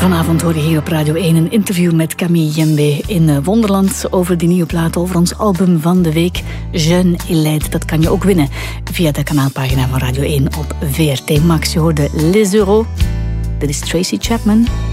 Vanavond hoor je hier op Radio 1 een interview met Camille Jembe in Wonderland over die nieuwe plaat, over ons album van de week, Jeune et Laide. Dat kan je ook winnen via de kanaalpagina van Radio 1 op VRT Max. Je hoorde Les Euros. Dit is Tracy Chapman.